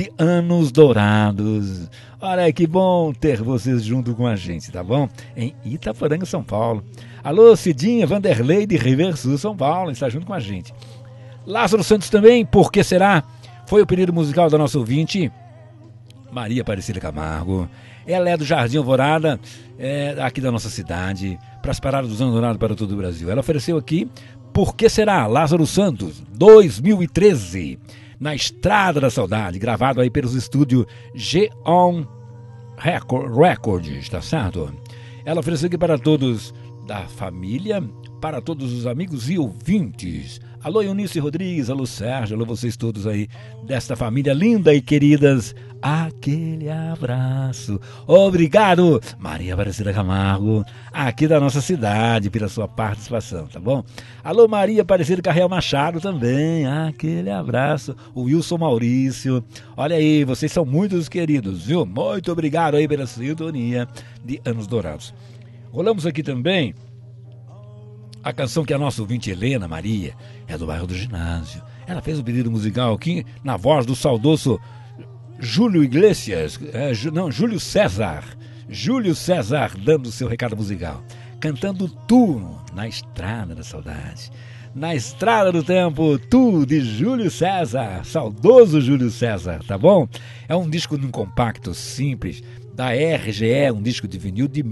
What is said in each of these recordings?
de Anos Dourados. Olha que bom ter vocês junto com a gente, tá bom? Em Itaporanga, São Paulo. Alô, Cidinha, Vanderlei de River Sul, São Paulo, está junto com a gente. Lázaro Santos também, Por Que Será? Foi o pedido musical da nossa ouvinte, Maria Aparecida Camargo. Ela é do Jardim Alvorada, aqui da nossa cidade, para as paradas dos Anos Dourados para todo o Brasil. Ela ofereceu aqui Por Que Será? Lázaro Santos, 2013, na Estrada da Saudade, gravado aí pelos estúdios G-On Records, tá certo? Ela ofereceu aqui para todos da família, para todos os amigos e ouvintes. Alô, Eunice Rodrigues, alô, Sérgio, alô, vocês todos aí desta família linda e queridas. Aquele abraço. Obrigado, Maria Aparecida Camargo, aqui da nossa cidade, pela sua participação, tá bom? Alô, Maria Aparecida Carreal Machado também. Aquele abraço. O Wilson Maurício. Olha aí, vocês são muitos queridos, viu? Muito obrigado aí pela sintonia de Anos Dourados. Rolamos aqui também a canção que a nossa ouvinte Helena Maria é do bairro do Ginásio. Ela fez o pedido musical aqui na voz do saudoso Júlio Iglesias, Júlio César. Júlio César dando o seu recado musical, cantando Tu na Estrada da Saudade. Na Estrada do Tempo, Tu de Júlio César, saudoso Júlio César, tá bom? É um disco num compacto simples da RGE, um disco de vinil de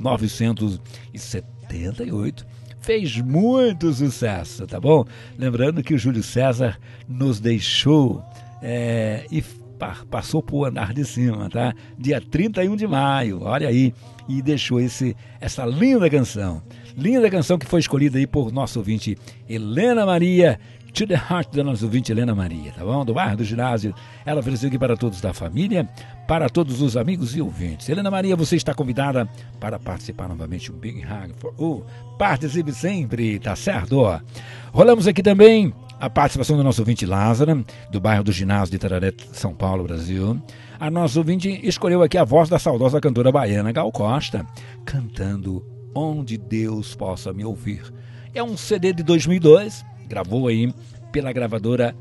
1978. Fez muito sucesso, tá bom? Lembrando que o Júlio César nos deixou e passou por andar de cima, tá? Dia 31 de maio, olha aí, e deixou essa linda canção que foi escolhida aí por nosso ouvinte Helena Maria, To The Heart da nossa ouvinte Helena Maria, tá bom? Do bairro do Ginásio. Ela ofereceu aqui para todos da família, para todos os amigos e ouvintes. Helena Maria, você está convidada para participar novamente um Big Hug for You. Participe sempre, tá certo? Rolamos aqui também a participação do nosso ouvinte Lázara, do bairro do Ginásio de Itararé, São Paulo, Brasil. A nossa ouvinte escolheu aqui a voz da saudosa cantora baiana Gal Costa, cantando Onde Deus Possa Me Ouvir. É um CD de 2002, gravou aí pela gravadora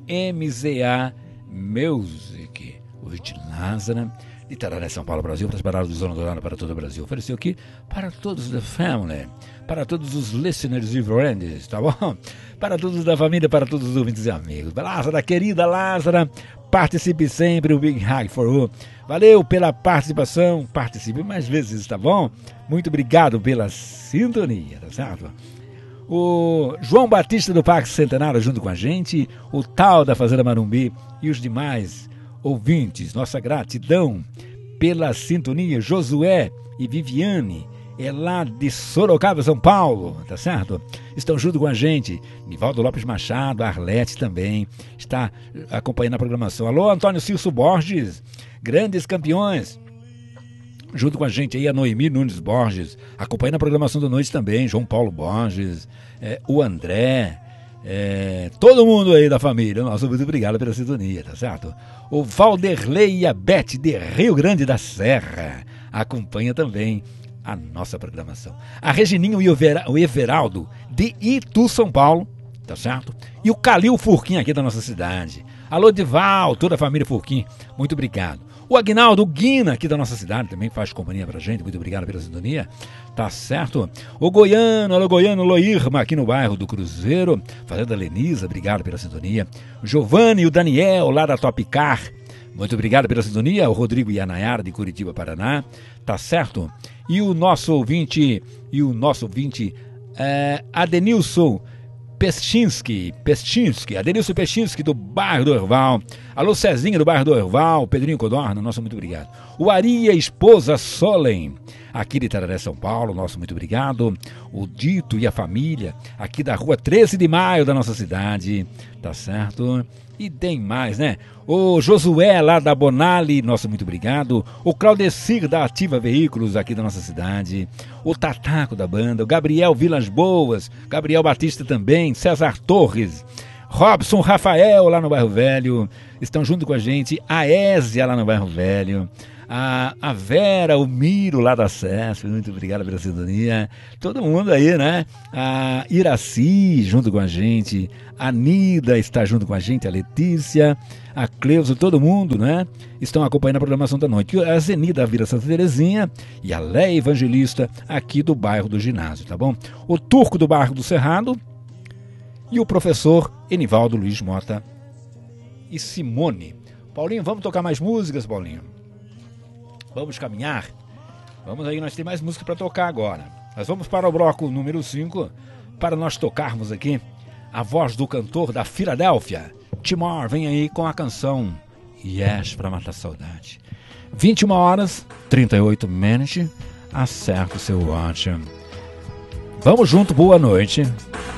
MZA Music. O ouvinte Lázara, de Itararé, São Paulo, Brasil, para as paradas do Zona Dourada para todo o Brasil. Ofereceu aqui para todos da family, para todos os listeners e friends, tá bom? Para todos da família, para todos os ouvintes e amigos. Lázara, querida Lázara, participe sempre, o Big Hug for You. Valeu pela participação, participe mais vezes, tá bom? Muito obrigado pela sintonia, tá certo? O João Batista do Parque Centenário junto com a gente, o Tal da Fazenda Marumbi e os demais ouvintes. Nossa gratidão pela sintonia. Josué e Viviane, é lá de Sorocaba, São Paulo, tá certo? Estão junto com a gente. Nivaldo Lopes Machado, Arlete também está acompanhando a programação. Alô, Antônio Cilso Borges, grandes campeões. Junto com a gente aí a Noemi Nunes Borges, acompanhando a programação da noite também, João Paulo Borges, o André, todo mundo aí da família. Nossa, muito obrigado pela sintonia, tá certo? O Valderlei e a Beth de Rio Grande da Serra acompanha também a nossa programação. A Regininho e o Everaldo de Itu, São Paulo, tá certo? E o Calil Furquim aqui da nossa cidade. Alô, Dival, toda a família Furquim, muito obrigado. O Aguinaldo, o Guina, aqui da nossa cidade, também faz companhia pra gente, muito obrigado pela sintonia, tá certo? O Goiano, alô Goiano, Loirma, aqui no bairro do Cruzeiro, Fazenda Lenisa, obrigado pela sintonia. O Giovanni e o Daniel, lá da Top Car, muito obrigado pela sintonia. O Rodrigo e a Nayara, de Curitiba, Paraná, tá certo? E o nosso ouvinte, Adenilson Pestinski, Adenilson Pestinski, do bairro do Orval. Alô, Cezinha, do bairro do Orval. Pedrinho Codorna, nosso muito obrigado. O Aria, esposa Solen, aqui de Itararé, São Paulo, nosso muito obrigado. O Dito e a família, aqui da rua 13 de Maio da nossa cidade, tá certo? E tem mais, né? O Josué, lá da Bonali, nosso muito obrigado. O Claudecir, da Ativa Veículos, aqui da nossa cidade. O Tataco, da banda. O Gabriel Vilas Boas. Gabriel Batista também. César Torres. Robson Rafael, lá no Bairro Velho. Estão junto com a gente. A Ésia, lá no Bairro Velho. A Vera, o Miro lá da CESP, muito obrigado pela sintonia. Todo mundo aí, né? A Iraci junto com a gente, a Nida está junto com a gente, a Letícia, a Cleusa, todo mundo, né? Estão acompanhando a programação da noite. A Zenida da Vila Santa Terezinha e a Leia Evangelista aqui do bairro do Ginásio, tá bom? O Turco do bairro do Cerrado e o professor Enivaldo Luiz Mota e Simone. Paulinho, vamos tocar mais músicas, Paulinho? Vamos caminhar? Vamos aí, nós temos mais música para tocar agora. Nós vamos para o bloco número 5 para nós tocarmos aqui a voz do cantor da Filadélfia. Timor, vem aí com a canção Yes para matar a saudade. 21h38. Acerta o seu watch. Vamos junto, boa noite.